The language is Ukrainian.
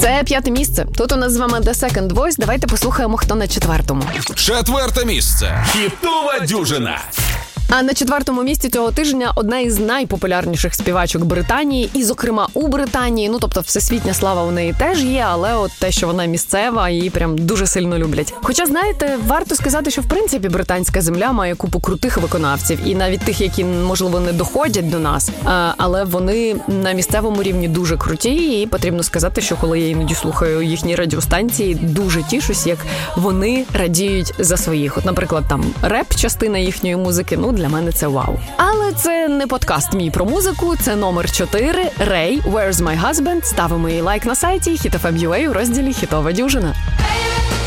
Це 5-те місце. Тут у нас з вами The Second Voice. Давайте послухаємо, хто на 4-му. 4-те місце. Хітова дюжина. А на 4-му місці цього тижня одна із найпопулярніших співачок Британії, і, зокрема, у Британії, тобто всесвітня слава у неї теж є, але от те, що вона місцева, її прям дуже сильно люблять. Хоча, знаєте, варто сказати, що в принципі британська земля має купу крутих виконавців, і навіть тих, які, можливо, не доходять до нас, але вони на місцевому рівні дуже круті, і потрібно сказати, що коли я іноді слухаю їхні радіостанції, дуже тішусь, як вони радіють за своїх. От, наприклад, там реп-частина їхньої музики, для мене це вау. Але це не подкаст мій про музику, це номер 4, Рей, Where's My Husband. Ставимо її лайк на сайті HitFM.ua у розділі «Хітова дюжина».